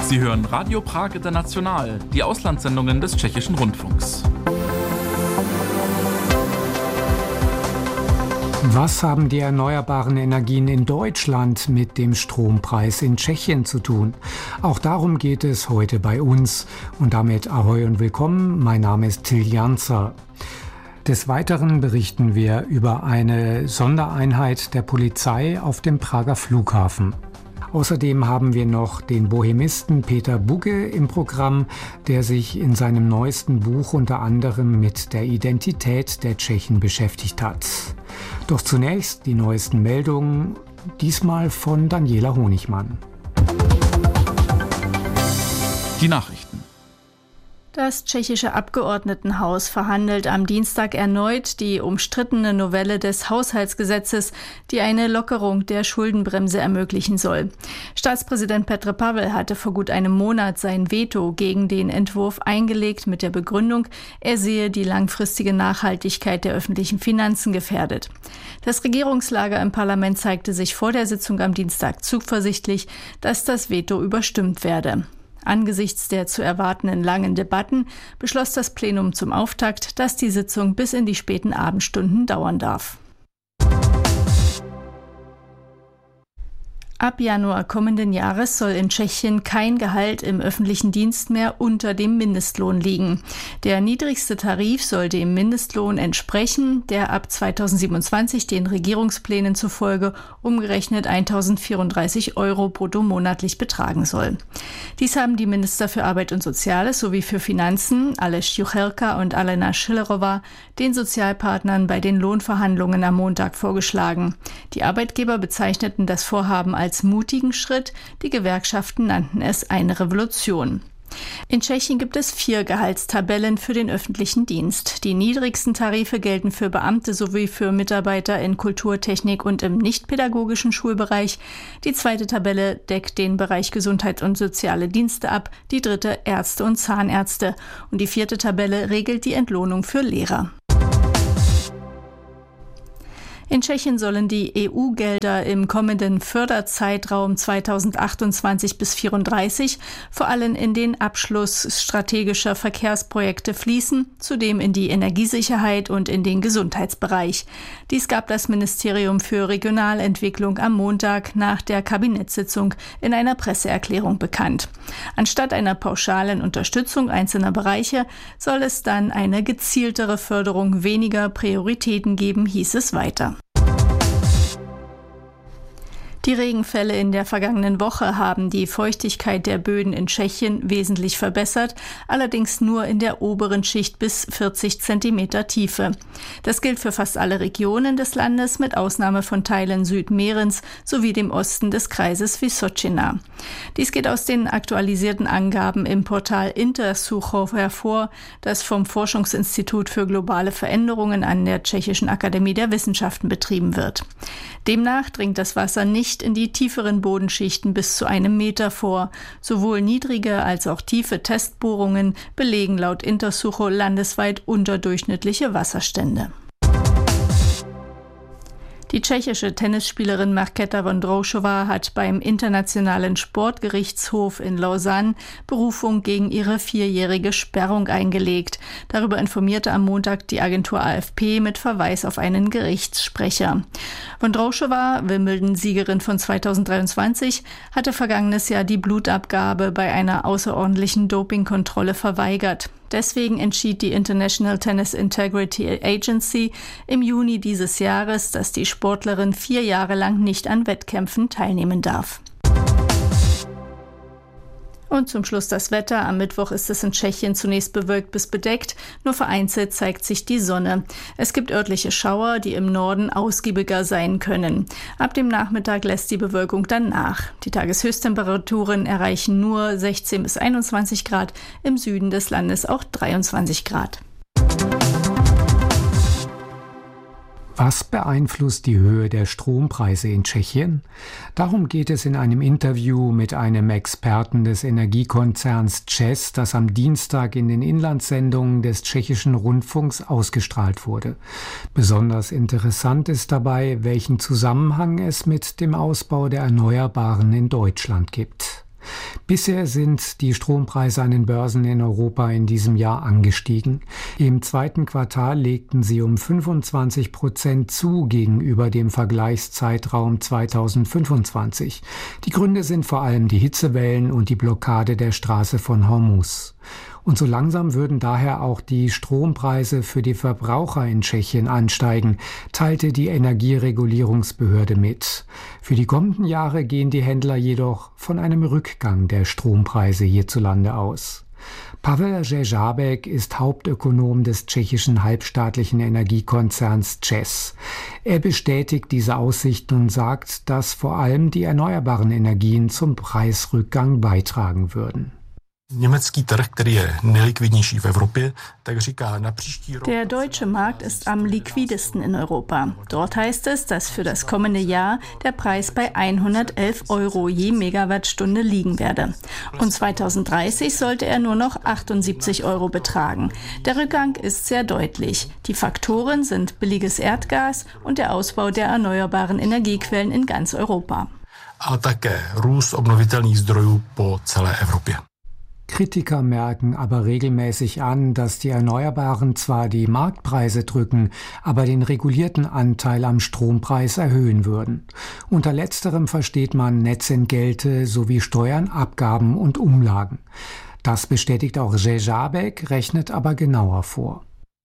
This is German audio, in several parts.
Sie hören Radio Prag International, die Auslandssendungen des Tschechischen Rundfunks. Was haben die erneuerbaren Energien in Deutschland mit dem Strompreis in Tschechien zu tun? Auch darum geht es heute bei uns. Und damit Ahoi und willkommen, mein Name ist Till Janzer. Des Weiteren berichten wir über eine Sondereinheit der Polizei auf dem Prager Flughafen. Außerdem haben wir noch den Bohemisten Peter Bugge im Programm, der sich in seinem neuesten Buch unter anderem mit der Identität der Tschechen beschäftigt hat. Doch zunächst die neuesten Meldungen, diesmal von Daniela Honigmann. Die Nachrichten. Das tschechische Abgeordnetenhaus verhandelt am Dienstag erneut die umstrittene Novelle des Haushaltsgesetzes, die eine Lockerung der Schuldenbremse ermöglichen soll. Staatspräsident Petr Pavel hatte vor gut einem Monat sein Veto gegen den Entwurf eingelegt mit der Begründung, er sehe die langfristige Nachhaltigkeit der öffentlichen Finanzen gefährdet. Das Regierungslager im Parlament zeigte sich vor der Sitzung am Dienstag zuversichtlich, dass das Veto überstimmt werde. Angesichts der zu erwartenden langen Debatten beschloss das Plenum zum Auftakt, dass die Sitzung bis in die späten Abendstunden dauern darf. Ab Januar kommenden Jahres soll in Tschechien kein Gehalt im öffentlichen Dienst mehr unter dem Mindestlohn liegen. Der niedrigste Tarif soll dem Mindestlohn entsprechen, der ab 2027 den Regierungsplänen zufolge umgerechnet 1.034 € brutto monatlich betragen soll. Dies haben die Minister für Arbeit und Soziales sowie für Finanzen, Aleš Juchelka und Alena Schillerova, den Sozialpartnern bei den Lohnverhandlungen am Montag vorgeschlagen. Die Arbeitgeber bezeichneten das Vorhaben als mutigen Schritt, die Gewerkschaften nannten es eine Revolution. In Tschechien gibt es 4 Gehaltstabellen für den öffentlichen Dienst. Die niedrigsten Tarife gelten für Beamte sowie für Mitarbeiter in Kultur, Technik und im nichtpädagogischen Schulbereich. Die 2. Tabelle deckt den Bereich Gesundheit und soziale Dienste ab, die 3. Ärzte und Zahnärzte und die 4. Tabelle regelt die Entlohnung für Lehrer. In Tschechien sollen die EU-Gelder im kommenden Förderzeitraum 2028 bis 2034 vor allem in den Abschluss strategischer Verkehrsprojekte fließen, zudem in die Energiesicherheit und in den Gesundheitsbereich. Dies gab das Ministerium für Regionalentwicklung am Montag nach der Kabinettssitzung in einer Presseerklärung bekannt. Anstatt einer pauschalen Unterstützung einzelner Bereiche soll es dann eine gezieltere Förderung weniger Prioritäten geben, hieß es weiter. Die Regenfälle in der vergangenen Woche haben die Feuchtigkeit der Böden in Tschechien wesentlich verbessert, allerdings nur in der oberen Schicht bis 40 Zentimeter Tiefe. Das gilt für fast alle Regionen des Landes, mit Ausnahme von Teilen Südmährens sowie dem Osten des Kreises Vysočina. Dies geht aus den aktualisierten Angaben im Portal Intersucho hervor, das vom Forschungsinstitut für globale Veränderungen an der Tschechischen Akademie der Wissenschaften betrieben wird. Demnach dringt das Wasser nicht in die tieferen Bodenschichten bis zu 1 Meter vor. Sowohl niedrige als auch tiefe Testbohrungen belegen laut Intersucho landesweit unterdurchschnittliche Wasserstände. Die tschechische Tennisspielerin Markéta Vondroušová hat beim Internationalen Sportgerichtshof in Lausanne Berufung gegen ihre 4-jährige Sperrung eingelegt. Darüber informierte am Montag die Agentur AFP mit Verweis auf einen Gerichtssprecher. Vondroušová, Wimbledon-Siegerin von 2023, hatte vergangenes Jahr die Blutabgabe bei einer außerordentlichen Dopingkontrolle verweigert. Deswegen entschied die International Tennis Integrity Agency im Juni dieses Jahres, dass die Sportlerin 4 Jahre lang nicht an Wettkämpfen teilnehmen darf. Und zum Schluss das Wetter. Am Mittwoch ist es in Tschechien zunächst bewölkt bis bedeckt, nur vereinzelt zeigt sich die Sonne. Es gibt örtliche Schauer, die im Norden ausgiebiger sein können. Ab dem Nachmittag lässt die Bewölkung dann nach. Die Tageshöchsttemperaturen erreichen nur 16 bis 21 Grad, im Süden des Landes auch 23 Grad. Was beeinflusst die Höhe der Strompreise in Tschechien? Darum geht es in einem Interview mit einem Experten des Energiekonzerns ČEZ, das am Dienstag in den Inlandssendungen des tschechischen Rundfunks ausgestrahlt wurde. Besonders interessant ist dabei, welchen Zusammenhang es mit dem Ausbau der Erneuerbaren in Deutschland gibt. Bisher sind die Strompreise an den Börsen in Europa in diesem Jahr angestiegen. Im zweiten Quartal legten sie um 25% zu gegenüber dem Vergleichszeitraum 2025. Die Gründe sind vor allem die Hitzewellen und die Blockade der Straße von Hormuz. Und so langsam würden daher auch die Strompreise für die Verbraucher in Tschechien ansteigen, teilte die Energieregulierungsbehörde mit. Für die kommenden Jahre gehen die Händler jedoch von einem Rückgang der Strompreise hierzulande aus. Pavel Řežábek ist Hauptökonom des tschechischen halbstaatlichen Energiekonzerns ČEZ. Er bestätigt diese Aussichten und sagt, dass vor allem die erneuerbaren Energien zum Preisrückgang beitragen würden. Der deutsche Markt ist am liquidesten in Europa. Dort heißt es, dass für das kommende Jahr der Preis bei 111 € je Megawattstunde liegen werde. Und 2030 sollte er nur noch 78 € betragen. Der Rückgang ist sehr deutlich. Die Faktoren sind billiges Erdgas und der Ausbau der erneuerbaren Energiequellen in ganz Europa. A také růst obnovitelných zdrojů po celé Evropě. Kritiker merken aber regelmäßig an, dass die Erneuerbaren zwar die Marktpreise drücken, aber den regulierten Anteil am Strompreis erhöhen würden. Unter letzterem versteht man Netzentgelte sowie Steuern, Abgaben und Umlagen. Das bestätigt auch Řežábek, rechnet aber genauer vor.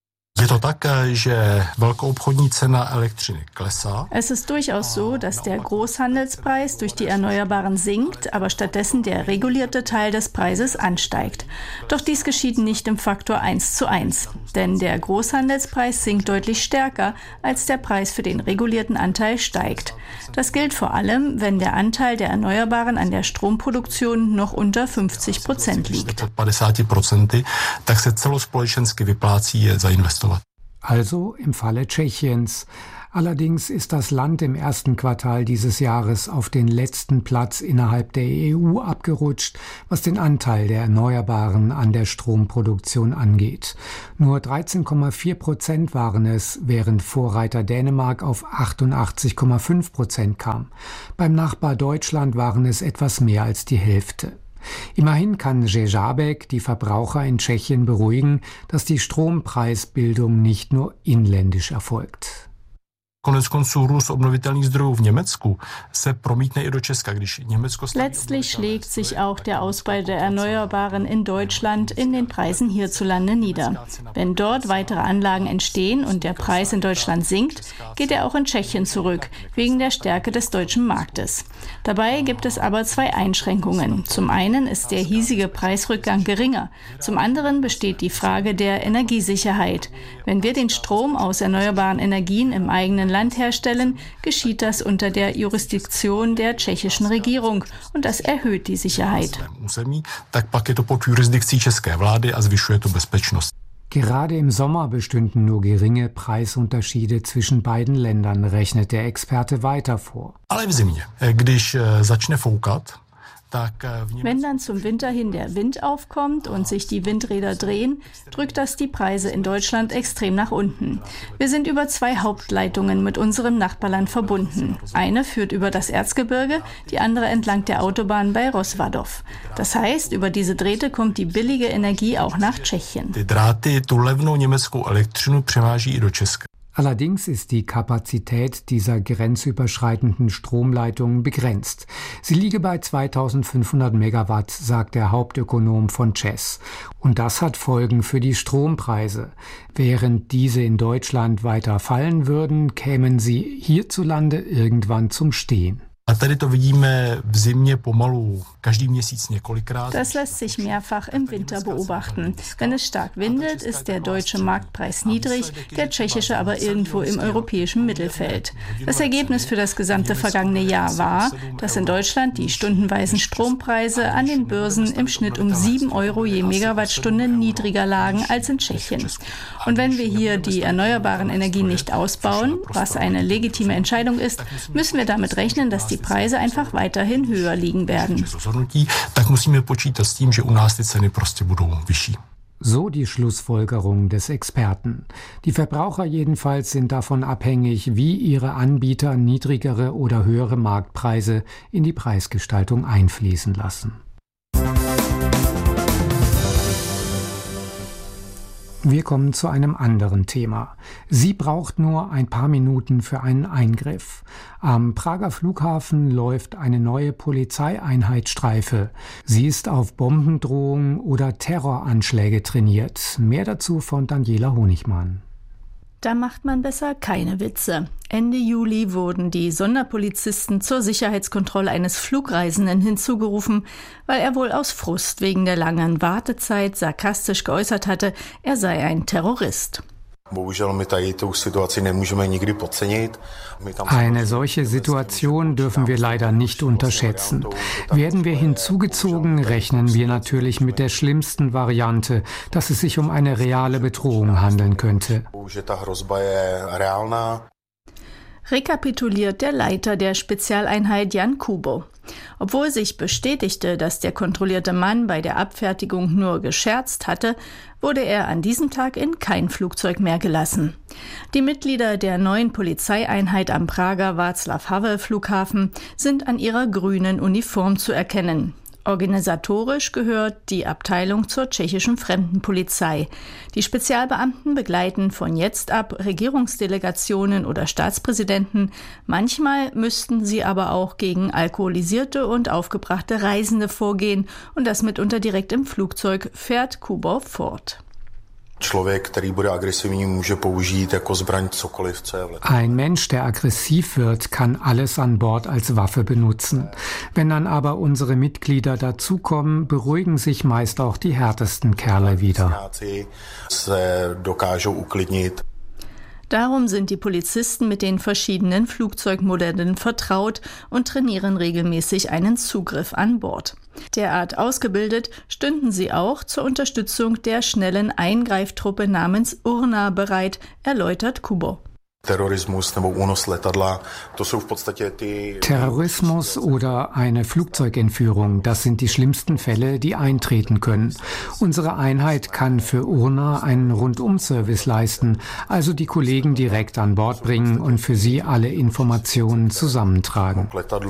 Es ist durchaus so, dass der Großhandelspreis durch die Erneuerbaren sinkt, aber stattdessen der regulierte Teil des Preises ansteigt. Doch dies geschieht nicht im Faktor 1:1, denn der Großhandelspreis sinkt deutlich stärker, als der Preis für den regulierten Anteil steigt. Das gilt vor allem, wenn der Anteil der Erneuerbaren an der Stromproduktion noch unter 50% liegt. Also im Falle Tschechiens. Allerdings ist das Land im ersten Quartal dieses Jahres auf den letzten Platz innerhalb der EU abgerutscht, was den Anteil der Erneuerbaren an der Stromproduktion angeht. Nur 13,4% waren es, während Vorreiter Dänemark auf 88,5% kam. Beim Nachbar Deutschland waren es etwas mehr als die Hälfte. Immerhin kann Řežábek die Verbraucher in Tschechien beruhigen, dass die Strompreisbildung nicht nur inländisch erfolgt. Letztlich schlägt sich auch der Ausbau der Erneuerbaren in Deutschland in den Preisen hierzulande nieder. Wenn dort weitere Anlagen entstehen und der Preis in Deutschland sinkt, geht er auch in Tschechien zurück, wegen der Stärke des deutschen Marktes. Dabei gibt es aber zwei Einschränkungen. Zum einen ist der hiesige Preisrückgang geringer. Zum anderen besteht die Frage der Energiesicherheit. Wenn wir den Strom aus erneuerbaren Energien im eigenen Land herstellen, geschieht das unter der Jurisdiktion der tschechischen Regierung und das erhöht die Sicherheit. Gerade im Sommer bestünden nur geringe Preisunterschiede zwischen beiden Ländern, rechnet der Experte weiter vor. Wenn dann zum Winter hin der Wind aufkommt und sich die Windräder drehen, drückt das die Preise in Deutschland extrem nach unten. Wir sind über 2 Hauptleitungen mit unserem Nachbarland verbunden. Eine führt über das Erzgebirge, die andere entlang der Autobahn bei Rozvadov. Das heißt, über diese Drähte kommt die billige Energie auch nach Tschechien. Allerdings ist die Kapazität dieser grenzüberschreitenden Stromleitungen begrenzt. Sie liege bei 2500 Megawatt, sagt der Hauptökonom von ČEZ. Und das hat Folgen für die Strompreise. Während diese in Deutschland weiter fallen würden, kämen sie hierzulande irgendwann zum Stehen. Das lässt sich mehrfach im Winter beobachten. Wenn es stark windet, ist der deutsche Marktpreis niedrig, der tschechische aber irgendwo im europäischen Mittelfeld. Das Ergebnis für das gesamte vergangene Jahr war, dass in Deutschland die stundenweisen Strompreise an den Börsen im Schnitt um 7 € je Megawattstunde niedriger lagen als in Tschechien. Und wenn wir hier die erneuerbaren Energien nicht ausbauen, was eine legitime Entscheidung ist, müssen wir damit rechnen, dass die Preise einfach weiterhin höher liegen werden. So die Schlussfolgerung des Experten. Die Verbraucher jedenfalls sind davon abhängig, wie ihre Anbieter niedrigere oder höhere Marktpreise in die Preisgestaltung einfließen lassen. Wir kommen zu einem anderen Thema. Sie braucht nur ein paar Minuten für einen Eingriff. Am Prager Flughafen läuft eine neue Polizeieinheit Streife. Sie ist auf Bombendrohungen oder Terroranschläge trainiert. Mehr dazu von Daniela Honigmann. Da macht man besser keine Witze. Ende Juli wurden die Sonderpolizisten zur Sicherheitskontrolle eines Flugreisenden hinzugerufen, weil er wohl aus Frust wegen der langen Wartezeit sarkastisch geäußert hatte, er sei ein Terrorist. Eine solche Situation dürfen wir leider nicht unterschätzen. Werden wir hinzugezogen, rechnen wir natürlich mit der schlimmsten Variante, dass es sich um eine reale Bedrohung handeln könnte. Rekapituliert der Leiter der Spezialeinheit Jan Kubo. Obwohl sich bestätigte, dass der kontrollierte Mann bei der Abfertigung nur gescherzt hatte, wurde er an diesem Tag in kein Flugzeug mehr gelassen. Die Mitglieder der neuen Polizeieinheit am Prager Václav-Havel-Flughafen sind an ihrer grünen Uniform zu erkennen. Organisatorisch gehört die Abteilung zur tschechischen Fremdenpolizei. Die Spezialbeamten begleiten von jetzt ab Regierungsdelegationen oder Staatspräsidenten. Manchmal müssten sie aber auch gegen alkoholisierte und aufgebrachte Reisende vorgehen und das mitunter direkt im Flugzeug, fährt Kubo fort. Ein Mensch, der aggressiv wird, kann alles an Bord als Waffe benutzen. Wenn dann aber unsere Mitglieder dazukommen, beruhigen sich meist auch die härtesten Kerle wieder. Darum sind die Polizisten mit den verschiedenen Flugzeugmodellen vertraut und trainieren regelmäßig einen Zugriff an Bord. Derart ausgebildet stünden sie auch zur Unterstützung der schnellen Eingreiftruppe namens Urna bereit, erläutert Kubo. Terrorismus oder eine Flugzeugentführung, das sind die schlimmsten Fälle, die eintreten können. Unsere Einheit kann für Urna einen Rundum-Service leisten, also die Kollegen direkt an Bord bringen und für sie alle Informationen zusammentragen.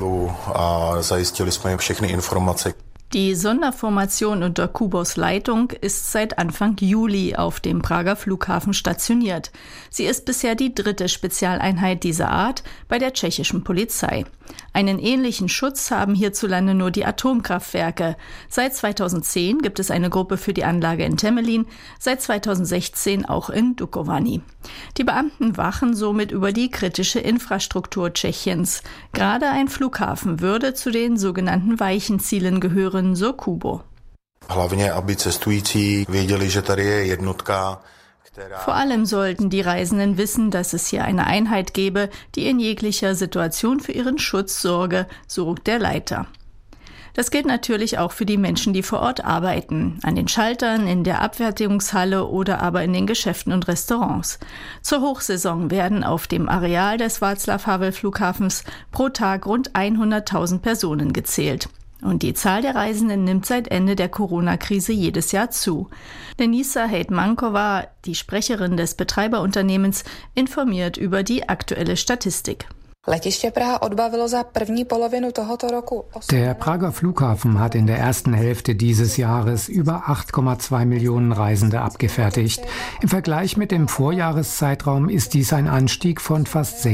Die Sonderformation unter Kubos Leitung ist seit Anfang Juli auf dem Prager Flughafen stationiert. Sie ist bisher die 3. Spezialeinheit dieser Art bei der tschechischen Polizei. Einen ähnlichen Schutz haben hierzulande nur die Atomkraftwerke. Seit 2010 gibt es eine Gruppe für die Anlage in Temelín, seit 2016 auch in Dukovany. Die Beamten wachen somit über die kritische Infrastruktur Tschechiens. Gerade ein Flughafen würde zu den sogenannten weichen Zielen gehören, so Kubo. Vor allem sollten die Reisenden wissen, dass es hier eine Einheit gäbe, die in jeglicher Situation für ihren Schutz sorge, so der Leiter. Das gilt natürlich auch für die Menschen, die vor Ort arbeiten, an den Schaltern, in der Abfertigungshalle oder aber in den Geschäften und Restaurants. Zur Hochsaison werden auf dem Areal des Václav-Havel-Flughafens pro Tag rund 100.000 Personen gezählt. Und die Zahl der Reisenden nimmt seit Ende der Corona-Krise jedes Jahr zu. Denisa Heitmankova, die Sprecherin des Betreiberunternehmens, informiert über die aktuelle Statistik. Der Prager Flughafen hat in der ersten Hälfte dieses Jahres über 8,2 Millionen Reisende abgefertigt. Im Vergleich mit dem Vorjahreszeitraum ist dies ein Anstieg von fast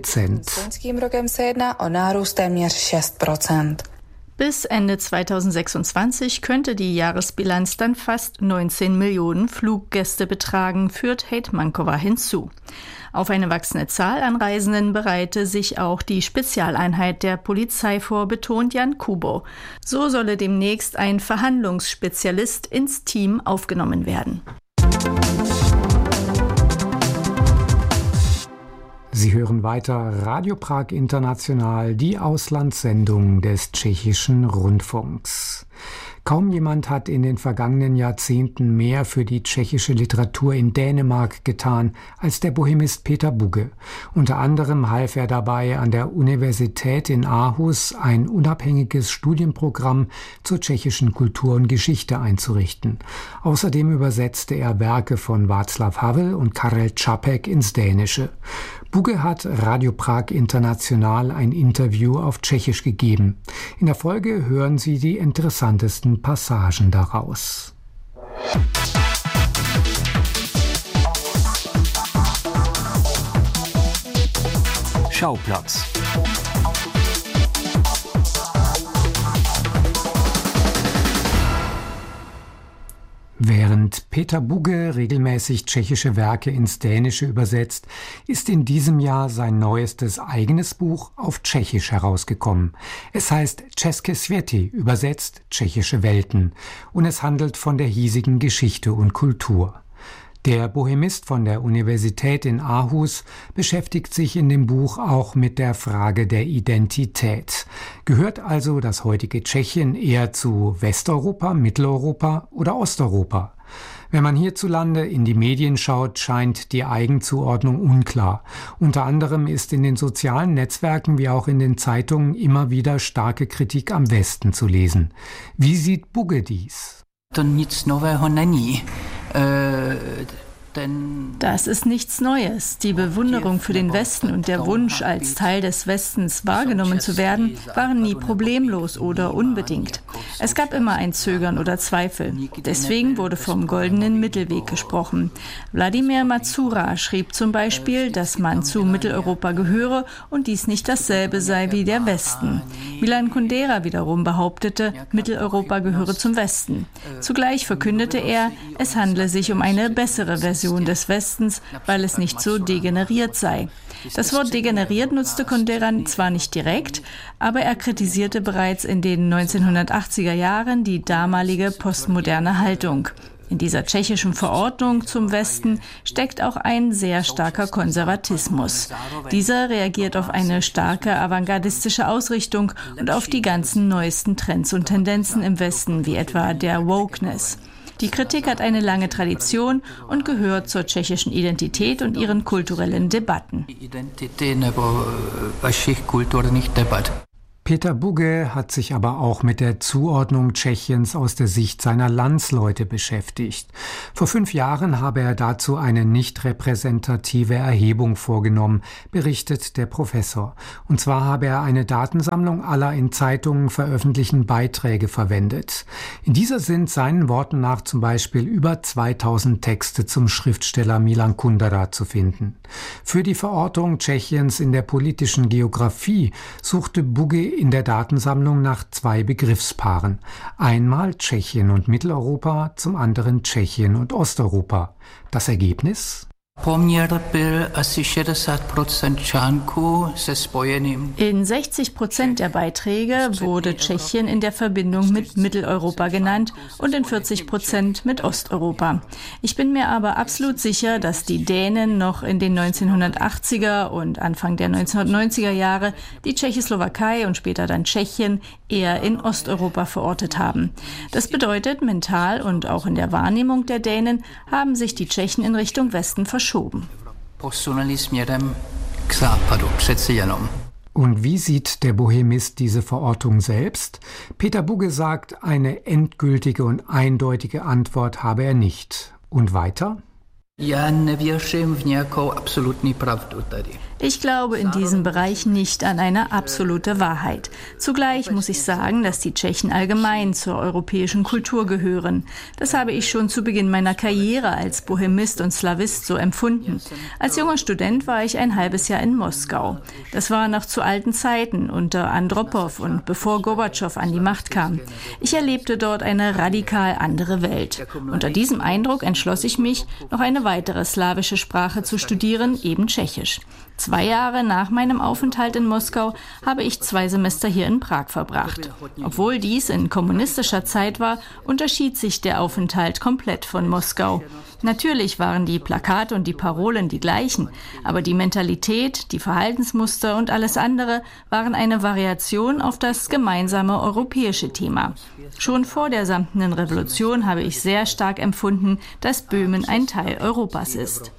6%. Bis Ende 2026 könnte die Jahresbilanz dann fast 19 Millionen Fluggäste betragen, führt Heitmankova hinzu. Auf eine wachsende Zahl an Reisenden bereite sich auch die Spezialeinheit der Polizei vor, betont Jan Kubo. So solle demnächst ein Verhandlungsspezialist ins Team aufgenommen werden. Sie hören weiter Radio Prag International, die Auslandssendung des tschechischen Rundfunks. Kaum jemand hat in den vergangenen Jahrzehnten mehr für die tschechische Literatur in Dänemark getan als der Bohemist Peter Bugge. Unter anderem half er dabei, an der Universität in Aarhus ein unabhängiges Studienprogramm zur tschechischen Kultur und Geschichte einzurichten. Außerdem übersetzte er Werke von Václav Havel und Karel Čapek ins Dänische. Bugge hat Radio Prag International ein Interview auf Tschechisch gegeben. In der Folge hören Sie die interessantesten Passagen daraus. Schauplatz. Während Peter Bugge regelmäßig tschechische Werke ins Dänische übersetzt, ist in diesem Jahr sein neuestes eigenes Buch auf Tschechisch herausgekommen. Es heißt České světy, übersetzt Tschechische Welten, und es handelt von der hiesigen Geschichte und Kultur. Der Bohemist von der Universität in Aarhus beschäftigt sich in dem Buch auch mit der Frage der Identität. Gehört also das heutige Tschechien eher zu Westeuropa, Mitteleuropa oder Osteuropa? Wenn man hierzulande in die Medien schaut, scheint die Eigenzuordnung unklar. Unter anderem ist in den sozialen Netzwerken wie auch in den Zeitungen immer wieder starke Kritik am Westen zu lesen. Wie sieht Bugge dies? To nic nového není. Das ist nichts Neues. Die Bewunderung für den Westen und der Wunsch, als Teil des Westens wahrgenommen zu werden, waren nie problemlos oder unbedingt. Es gab immer ein Zögern oder Zweifel. Deswegen wurde vom goldenen Mittelweg gesprochen. Wladimir Mazura schrieb zum Beispiel, dass man zu Mitteleuropa gehöre und dies nicht dasselbe sei wie der Westen. Milan Kundera wiederum behauptete, Mitteleuropa gehöre zum Westen. Zugleich verkündete er, es handle sich um eine bessere Version des Westens, weil es nicht so degeneriert sei. Das Wort degeneriert nutzte Kundera zwar nicht direkt, aber er kritisierte bereits in den 1980er Jahren die damalige postmoderne Haltung. In dieser tschechischen Verordnung zum Westen steckt auch ein sehr starker Konservatismus. Dieser reagiert auf eine starke avantgardistische Ausrichtung und auf die ganzen neuesten Trends und Tendenzen im Westen, wie etwa der Wokeness. Die Kritik hat eine lange Tradition und gehört zur tschechischen Identität und ihren kulturellen Debatten. Peter Bugge hat sich aber auch mit der Zuordnung Tschechiens aus der Sicht seiner Landsleute beschäftigt. Vor 5 Jahren habe er dazu eine nicht repräsentative Erhebung vorgenommen, berichtet der Professor. Und zwar habe er eine Datensammlung aller in Zeitungen veröffentlichten Beiträge verwendet. In dieser sind seinen Worten nach zum Beispiel über 2000 Texte zum Schriftsteller Milan Kundera zu finden. Für die Verortung Tschechiens in der politischen Geografie suchte Bugge in der Datensammlung nach 2 Begriffspaaren. Einmal Tschechien und Mitteleuropa, zum anderen Tschechien und Osteuropa. Das Ergebnis? Poměr byl asi 60% článků se spojeným. In 60% der Beiträge wurde Tschechien in der Verbindung mit Mitteleuropa genannt und in 40% mit Osteuropa. Ich bin mir aber absolut sicher, dass die Dänen noch in den 1980er und Anfang der 1990er Jahre die Tschechoslowakei und später dann Tschechien eher in Osteuropa verortet haben. Das bedeutet, mental und auch in der Wahrnehmung der Dänen haben sich die Tschechen in Richtung Westen verschoben. Und wie sieht der Bohemist diese Verortung selbst? Peter Bugge sagt, eine endgültige und eindeutige Antwort habe er nicht. Und weiter? Ich glaube in diesem Bereich nicht an eine absolute Wahrheit. Zugleich muss ich sagen, dass die Tschechen allgemein zur europäischen Kultur gehören. Das habe ich schon zu Beginn meiner Karriere als Bohemist und Slawist so empfunden. Als junger Student war ich ein halbes Jahr in Moskau. Das war noch zu alten Zeiten unter Andropow und bevor Gorbatschow an die Macht kam. Ich erlebte dort eine radikal andere Welt. Unter diesem Eindruck entschloss ich mich, noch eine weitere slawische Sprache zu studieren, eben Tschechisch. 2 Jahre nach meinem Aufenthalt in Moskau habe ich 2 Semester hier in Prag verbracht. Obwohl dies in kommunistischer Zeit war, unterschied sich der Aufenthalt komplett von Moskau. Natürlich waren die Plakate und die Parolen die gleichen, aber die Mentalität, die Verhaltensmuster und alles andere waren eine Variation auf das gemeinsame europäische Thema. Schon vor der Samtenen Revolution habe ich sehr stark empfunden, dass Böhmen ein Teil Europas ist.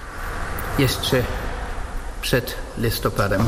Przed listopadem.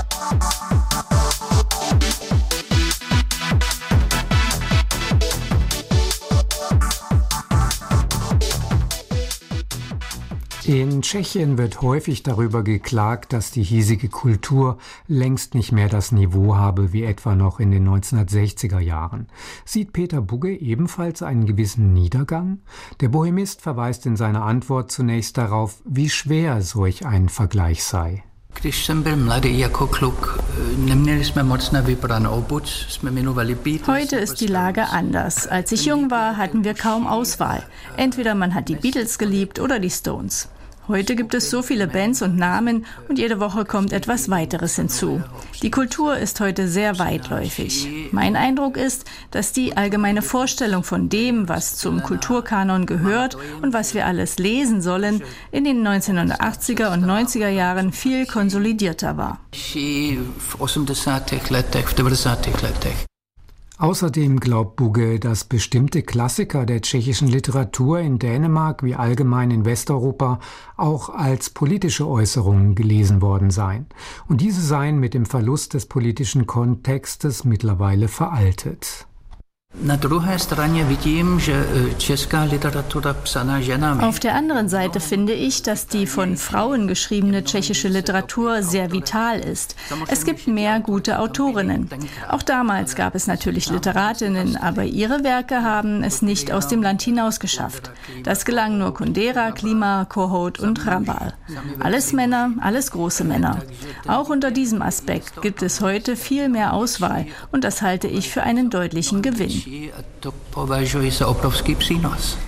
In Tschechien wird häufig darüber geklagt, dass die hiesige Kultur längst nicht mehr das Niveau habe wie etwa noch in den 1960er Jahren. Sieht Peter Bugge ebenfalls einen gewissen Niedergang? Der Bohemist verweist in seiner Antwort zunächst darauf, wie schwer solch ein Vergleich sei. Heute ist die Lage anders. Als ich jung war, hatten wir kaum Auswahl. Entweder man hat die Beatles geliebt oder die Stones. Heute gibt es so viele Bands und Namen und jede Woche kommt etwas weiteres hinzu. Die Kultur ist heute sehr weitläufig. Mein Eindruck ist, dass die allgemeine Vorstellung von dem, was zum Kulturkanon gehört und was wir alles lesen sollen, in den 1980er und 90er Jahren viel konsolidierter war. Außerdem glaubt Bugge, dass bestimmte Klassiker der tschechischen Literatur in Dänemark wie allgemein in Westeuropa auch als politische Äußerungen gelesen worden seien. Und diese seien mit dem Verlust des politischen Kontextes mittlerweile veraltet. Auf der anderen Seite finde ich, dass die von Frauen geschriebene tschechische Literatur sehr vital ist. Es gibt mehr gute Autorinnen. Auch damals gab es natürlich Literatinnen, aber ihre Werke haben es nicht aus dem Land hinaus geschafft. Das gelang nur Kundera, Klima, Kohout und Rambal. Alles Männer, alles große Männer. Auch unter diesem Aspekt gibt es heute viel mehr Auswahl und das halte ich für einen deutlichen Gewinn. To považuji za obrovský přínos.